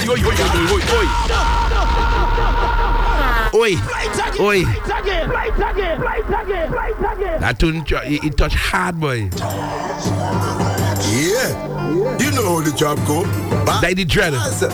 Oi. That tune, it touch hard, boy. Yeah. You know how the job go. Like the dread.